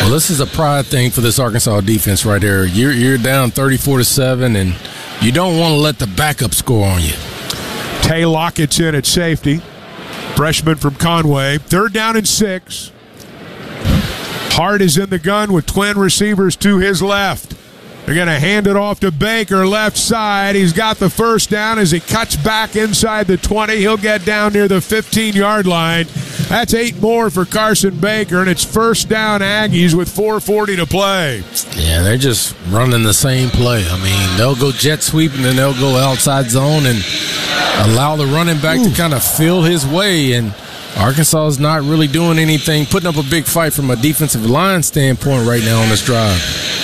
Well, this is a pride thing for this Arkansas defense right there. You're down 34-7, and you don't want to let the backup score on you. Tay Lockett's in at safety. Freshman from Conway. 3rd down and 6. Hart is in the gun with twin receivers to his left. They're going to hand it off to Baker, left side. He's got the first down as he cuts back inside the 20. He'll get down near the 15-yard line. That's 8 more for Carson Baker, and it's first down Aggies with 4:40 to play. Yeah, they're just running the same play. I mean, they'll go jet sweep, and then they'll go outside zone and allow the running back to kind of feel his way, and Arkansas is not really doing anything, putting up a big fight from a defensive line standpoint right now on this drive.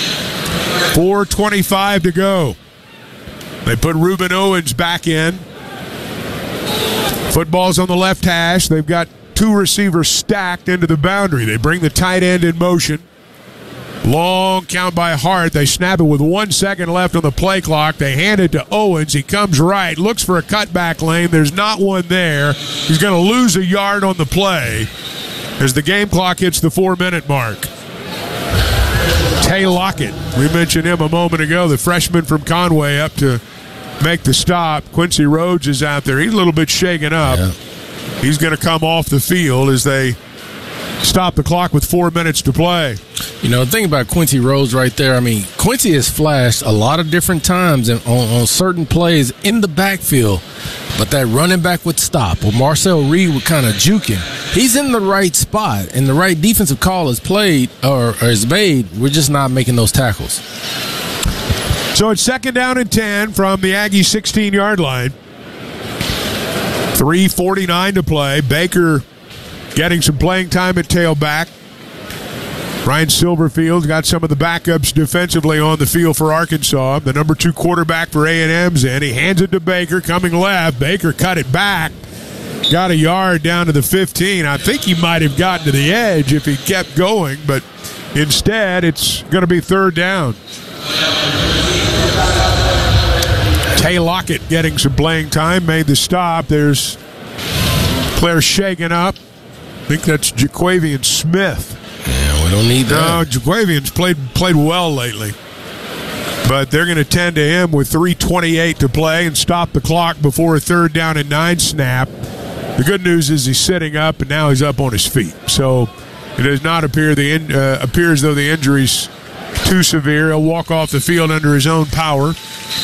4:25 to go. They put Ruben Owens back in. Football's on the left hash. They've got 2 receivers stacked into the boundary. They bring the tight end in motion. Long count by Hart. They snap it with 1 second left on the play clock. They hand it to Owens. He comes right, looks for a cutback lane. There's not one there. He's going to lose a yard on the play as the game clock hits the 4-minute mark. Tay Lockett, we mentioned him a moment ago, the freshman from Conway, up to make the stop. Quincy Rhodes is out there. He's a little bit shaken up. Yeah. He's going to come off the field as they stop the clock with 4 minutes to play. You know, the thing about Quincy Rhodes right there, I mean, Quincy has flashed a lot of different times on certain plays in the backfield, but that running back would stop, or Marcel Reed would kind of juke him. He's in the right spot, and the right defensive call is played or is made. We're just not making those tackles. So it's 2nd down and 10 from the Aggie 16-yard line. 3:49 to play. Baker getting some playing time at tailback. Ryan Silverfield's got some of the backups defensively on the field for Arkansas. The number 2 quarterback for A&M's in. He hands it to Baker, coming left. Baker cut it back. Got a yard down to the 15. I think he might have gotten to the edge if he kept going, but instead it's going to be 3rd down. Tay Lockett getting some playing time, made the stop. There's players shaking up. I think that's Jaquavian Smith. Yeah, we don't need that. No, Jaquavian's played well lately. But they're going to tend to him with 3:28 to play and stop the clock before a 3rd down and 9 snap. The good news is he's sitting up, and now he's up on his feet. So it does not appear appears though the injury's too severe. He'll walk off the field under his own power.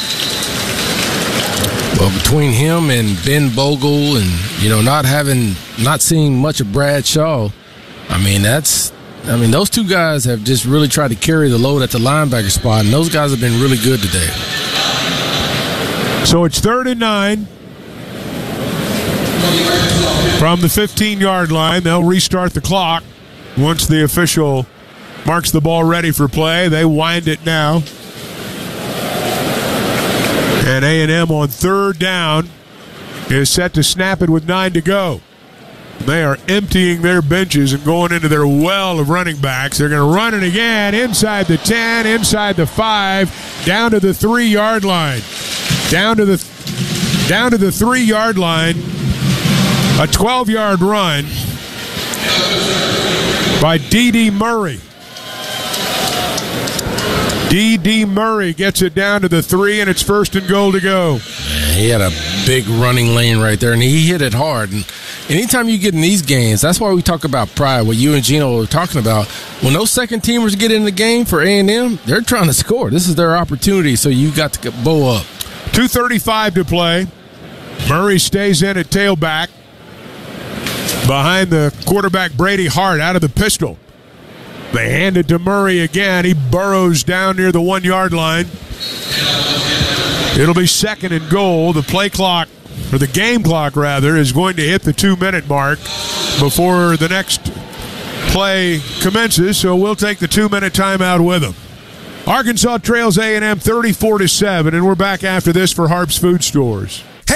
Well, between him and Ben Bogle and, you know, not seeing much of Brad Shaw, I mean, those 2 guys have just really tried to carry the load at the linebacker spot, and those guys have been really good today. So it's 3rd and 9 from the 15-yard line. They'll restart the clock once the official marks the ball ready for play. They wind it now. And A&M on 3rd down is set to snap it with 9 to go. They are emptying their benches and going into their well of running backs. They're going to run it again inside the 10, inside the 5, down to the 3-yard line. Down to the 3-yard line. A 12-yard run by D.D. Murray. D.D. Murray gets it down to the 3, and it's 1st and goal to go. Man, he had a big running lane right there, and he hit it hard. And anytime you get in these games, that's why we talk about pride, what you and Gino were talking about. When those second-teamers get in the game for A&M, they're trying to score. This is their opportunity, so you got to bow up. 2:35 to play. Murray stays in at tailback behind the quarterback Brady Hart out of the pistol. They hand it to Murray again. He burrows down near the 1-yard line. It'll be 2nd and goal. The play clock, or the game clock rather, is going to hit the 2-minute mark before the next play commences, so we'll take the 2-minute timeout with them. Arkansas trails A&M 34-7, and we're back after this for Harp's Food Stores.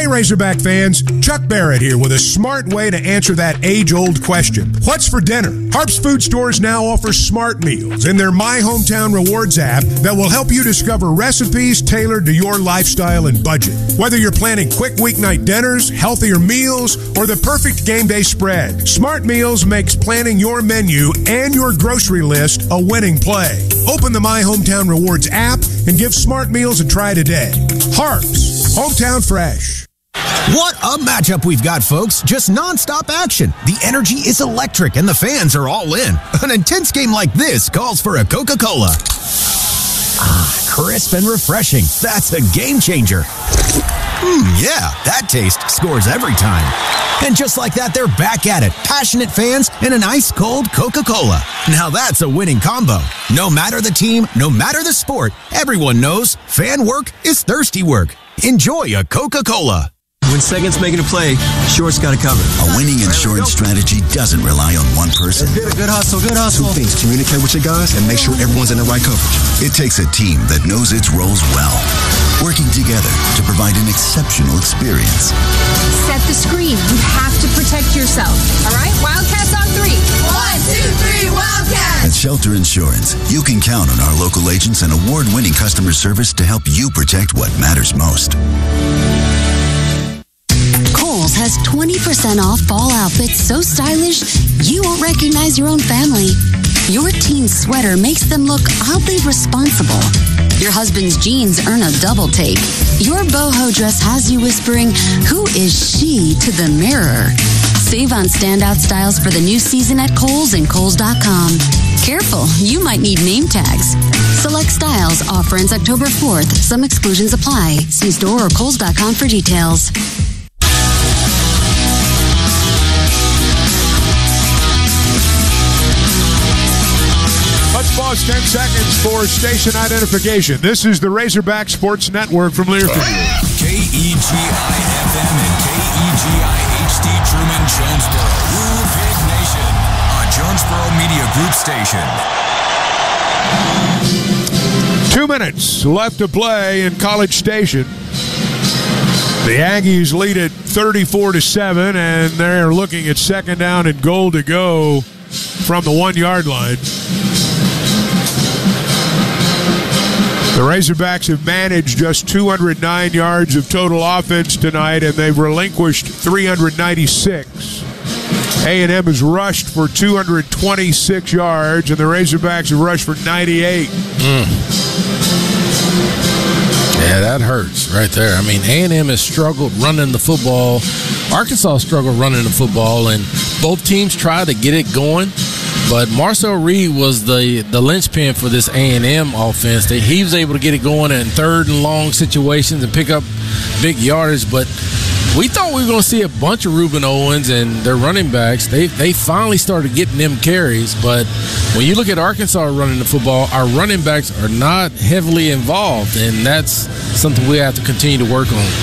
Hey Razorback fans, Chuck Barrett here with a smart way to answer that age-old question. What's for dinner? Harp's Food Stores now offers smart meals in their My Hometown Rewards app that will help you discover recipes tailored to your lifestyle and budget. Whether you're planning quick weeknight dinners, healthier meals, or the perfect game day spread, Smart Meals makes planning your menu and your grocery list a winning play. Open the My Hometown Rewards app and give Smart Meals a try today. Harp's, hometown fresh. What a matchup we've got, folks. Just nonstop action. The energy is electric and the fans are all in. An intense game like this calls for a Coca-Cola. Crisp and refreshing. That's a game changer. Yeah, that taste scores every time. And just like that, they're back at it. Passionate fans and an ice-cold Coca-Cola. Now that's a winning combo. No matter the team, no matter the sport, everyone knows fan work is thirsty work. Enjoy a Coca-Cola. When second's making a play, short's got it covered. A winning insurance strategy doesn't rely on one person. Good hustle, good hustle. Two things: communicate with your guys and make sure everyone's in the right coverage. It takes a team that knows its roles well, working together to provide an exceptional experience. Set the screen. You have to protect yourself. All right? Wildcats on 3. 1, 2, 3, Wildcats! At Shelter Insurance, you can count on our local agents and award-winning customer service to help you protect what matters most. Kohl's has 20% off fall outfits so stylish you won't recognize your own family. Your teen's sweater makes them look oddly responsible. Your husband's jeans earn a double take. Your boho dress has you whispering, "Who is she?" to the mirror. Save on standout styles for the new season at Kohl's and Kohls.com. Careful, you might need name tags. Select styles. Offer ends October 4th. Some exclusions apply. See store or Kohls.com for details. Let's pause 10 seconds for station identification. This is the Razorback Sports Network from Learfield. KEGI-FM and KEGI-HD Truman, Jonesboro. Rule Big Nation on Jonesboro Media Group Station. 2 minutes left to play in College Station. The Aggies lead it 34-7, and they're looking at second down and goal to go from the 1-yard line. The Razorbacks have managed just 209 yards of total offense tonight, and they've relinquished 396. A&M has rushed for 226 yards, and the Razorbacks have rushed for 98. Yeah, that hurts right there. I mean, A&M has struggled running the football. Arkansas struggled running the football, and both teams tried to get it going. But Marcel Reed was the linchpin for this A&M offense. He was able to get it going in third and long situations and pick up big yardage. But we thought we were going to see a bunch of Reuben Owens and their running backs. They finally started getting them carries. But when you look at Arkansas running the football, our running backs are not heavily involved, and that's something we have to continue to work on.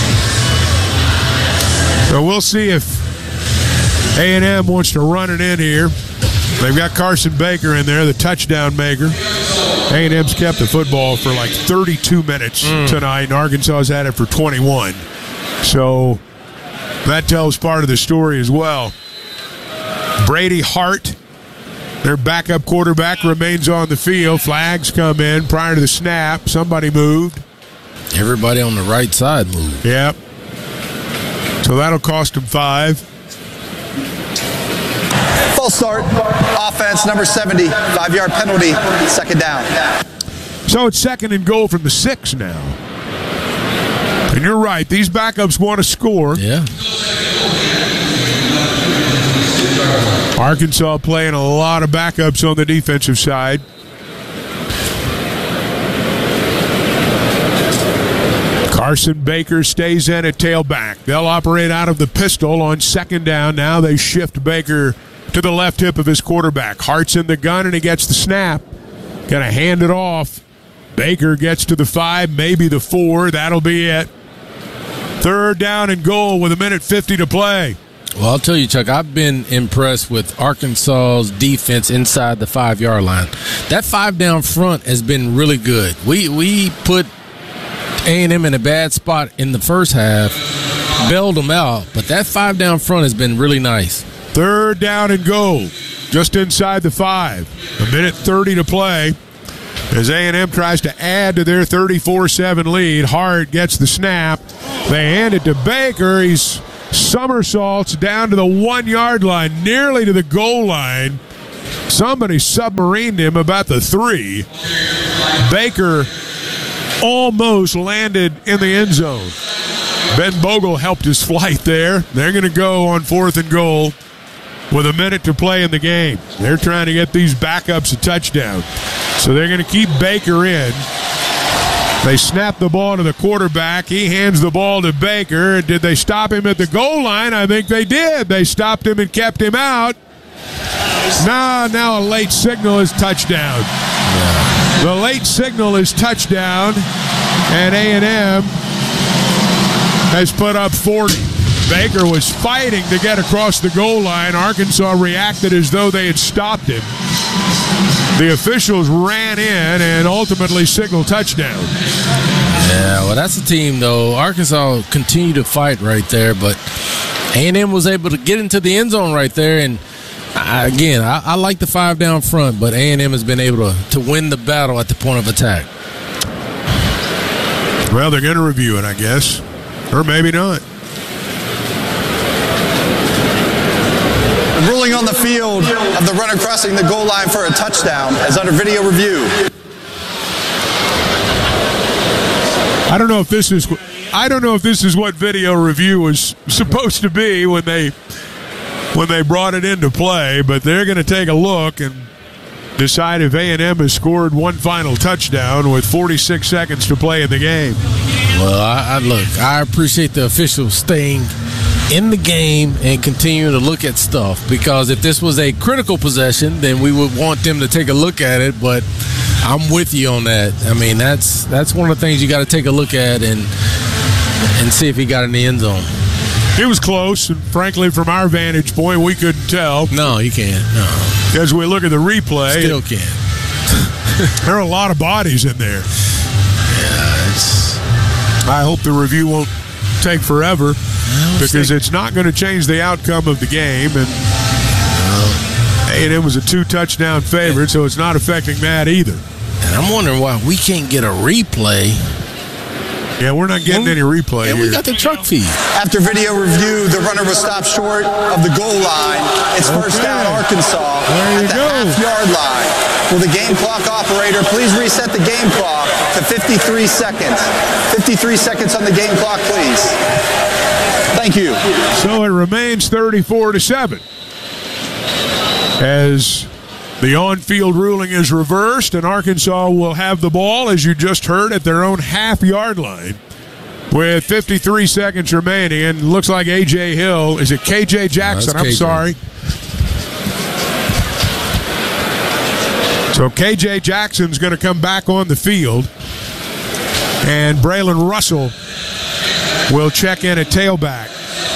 So we'll see if A&M wants to run it in here. They've got Carson Baker in there, the touchdown maker. A&M's kept the football for like 32 minutes tonight, and Arkansas's had it for 21. So that tells part of the story as well. Brady Hart, their backup quarterback, remains on the field. Flags come in prior to the snap. Somebody moved. Everybody on the right side moved. Yep. So that'll cost them 5. Full start, offense, number 70, 5-yard penalty, second down. So it's second and goal from the 6 now. And you're right, these backups want to score. Yeah. Arkansas playing a lot of backups on the defensive side. Carson Baker stays in at tailback. They'll operate out of the pistol on second down. Now they shift Baker to the left hip of his quarterback. Hart's in the gun, and he gets the snap. Gonna hand it off. Baker gets to the 5, maybe the 4. That'll be it. Third down and goal with 1:50 to play. Well, I'll tell you, Chuck, I've been impressed with Arkansas's defense inside the 5-yard line. That 5 down front has been really good. We put A&M in a bad spot in the first half, bailed them out, but that 5 down front has been really nice. 3rd down and goal, just inside the 5. 1:30 to play as A&M tries to add to their 34-7 lead. Hart gets the snap. They hand it to Baker. He's somersaults down to the 1-yard line, nearly to the goal line. Somebody submarined him about the 3. Baker almost landed in the end zone. Ben Bogle helped his flight there. They're going to go on 4th and goal with 1 minute to play in the game. They're trying to get these backups a touchdown. So they're going to keep Baker in. They snap the ball to the quarterback. He hands the ball to Baker. Did they stop him at the goal line? I think they did. They stopped him and kept him out. Now a late signal is touchdown. The late signal is touchdown, and A&M has put up 40. Baker was fighting to get across the goal line. Arkansas reacted as though they had stopped him. The officials ran in and ultimately signaled touchdown. Yeah, well, that's a team, though. Arkansas continued to fight right there, but A&M was able to get into the end zone right there. And, I like the 5 down front, but A&M has been able to win the battle at the point of attack. Well, they're going to review it, I guess. Or maybe not. Ruling on the field of the runner crossing the goal line for a touchdown is under video review. I don't know if this is what video review was supposed to be when they brought it into play, but they're going to take a look and decide if A&M has scored one final touchdown with 46 seconds to play in the game. Well, I appreciate the officials staying in the game and continue to look at stuff, because if this was a critical possession, then we would want them to take a look at it, but I'm with you on that. I mean, that's one of the things you got to take a look at and see if he got in the end zone. It was close, and frankly, from our vantage point, we couldn't tell. No, you can't. No. As we look at the replay, still can't. There are a lot of bodies in there. Yeah, I hope the review won't take forever, because it's not going to change the outcome of the game, and A&M was a 2-touchdown favorite, so it's not affecting that either. And I'm wondering why we can't get a replay. Yeah, we're not getting any replay here. We got the truck feed. After video review, the runner was stopped short of the goal line. It's first down Arkansas at the half-yard line. Will the game clock operator please reset the game clock to 53 seconds? 53 seconds on the game clock, please. Thank you. So it remains 34-7 as the on-field ruling is reversed, and Arkansas will have the ball, as you just heard, at their own half-yard line with 53 seconds remaining. And looks like A.J. Hill. Is it K.J. Jackson? I'm sorry. So K.J. Jackson's going to come back on the field, and Braylon Russell will check in at tailback.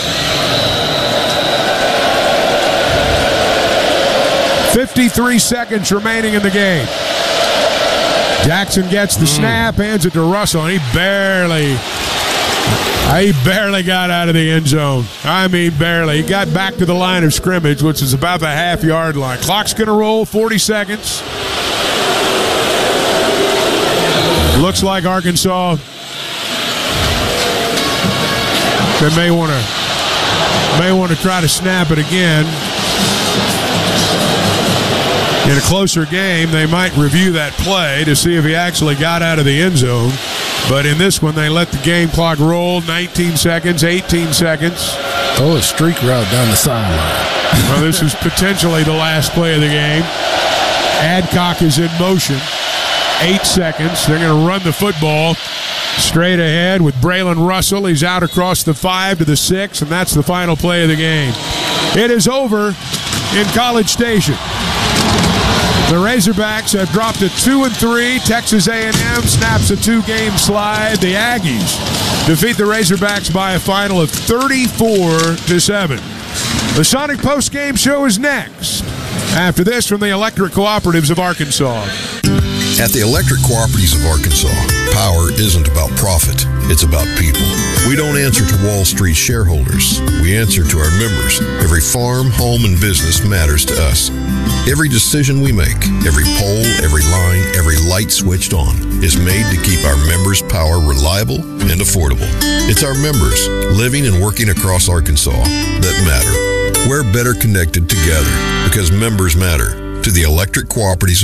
53 seconds remaining in the game. Jackson gets the snap, hands it to Russell, and he barely got out of the end zone. I mean, barely. He got back to the line of scrimmage, which is about the half-yard line. Clock's going to roll, 40 seconds. Looks like Arkansas, they may want to try to snap it again. In a closer game, they might review that play to see if he actually got out of the end zone. But in this one, they let the game clock roll. 19 seconds, 18 seconds. Oh, a streak route down the sideline. Well, this is potentially the last play of the game. Adcock is in motion. 8 seconds. They're going to run the football straight ahead with Braylon Russell. He's out across the 5 to the 6, and that's the final play of the game. It is over in College Station. The Razorbacks have dropped to 2-3. Texas A&M snaps a 2-game slide. The Aggies defeat the Razorbacks by a final of 34-7. The Sonic Post Game Show is next. After this, from the Electric Cooperatives of Arkansas. At the Electric Cooperatives of Arkansas, power isn't about profit, it's about people. We don't answer to Wall Street shareholders. We answer to our members. Every farm, home, and business matters to us. Every decision we make, every pole, every line, every light switched on is made to keep our members' power reliable and affordable. It's our members, living and working across Arkansas, that matter. We're better connected together because members matter. To the Electric Cooperatives